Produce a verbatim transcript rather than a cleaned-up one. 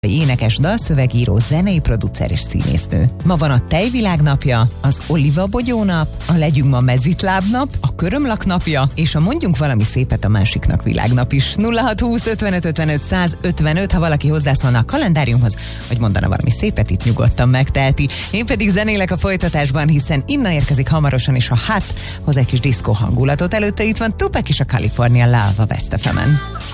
énekes, dalszövegíró, zenei producer és színésznő. Ma van a Tejvilágnapja, az Olivabogyónap, a Legyünk ma mezitlábnap, a Körömlak napja, és a Mondjunk valami szépet a másiknak világnap is. nulla hat húsz ötvenöt ötvenöt száz ötvenöt, ha valaki hozzászólna a kalendáriumhoz, vagy mondana valami szépet, itt nyugodtan megteheti. Én pedig zenélek a folytatásban, hiszen innen érkezik hamarosan, és a hát hoz egy kis diszkó hangulatot. Előtte itt van Tupac és a California Love a Best ef emen.